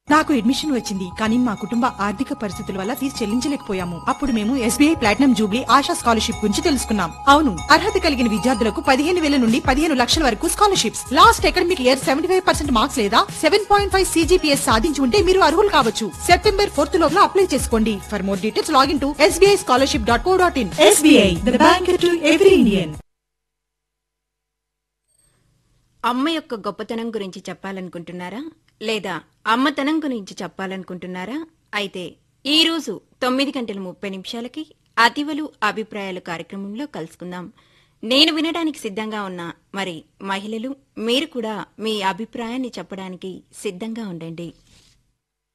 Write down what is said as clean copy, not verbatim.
నాకు అడ్మిషన్ వచ్చింది, కానీ మా కుటుంబ ఆర్థిక పరిస్థితుల వల్ల ఫీజు చెల్లించలేకపోయాము. అప్పుడు మేము SBI platinum Jubilee ASHA scholarship గురించి తెలుసుకున్నాం. అవును, అర్హత కలిగిన విద్యార్థులకు 15,000 నుండి 15 లక్షల వరకు scholarships. Last academic year 75% marks లేదా 7.5 CGPS సాధించి ఉంటే మీరు అర్హులు కావచ్చు. సెప్టెంబర్ 4 లోపల అప్లై చేసుకోండి. For more details login to sbischolarship.co.in. SBI, the bank to every Indian. అమ్మ యొక్క గొప్పతనం గురించి చెప్పాలనుకుంటున్నారా, లేదా అమ్మతనం గురించి చెప్పాలనుకుంటున్నారా? అయితే ఈ రోజు 9:30 అతివలు అభిప్రాయాలు కార్యక్రమంలో కలుసుకుందాం. నేను వినడానికి సిద్ధంగా ఉన్నా. మరి మహిళలు, మీరు కూడా మీ అభిప్రాయాన్ని చెప్పడానికి సిద్ధంగా ఉండండి.